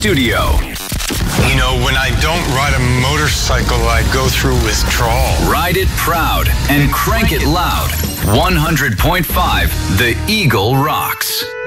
studio. You know, when I don't ride a motorcycle, I go through withdrawal. Ride it proud and crank it loud. 100.5 The Eagle rocks.